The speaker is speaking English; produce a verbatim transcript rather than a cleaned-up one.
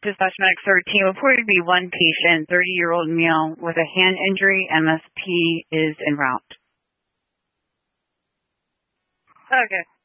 Dispatch Medic thirteen, reported to be one patient, thirty-year-old male with a hand injury. M S P is en route. Okay.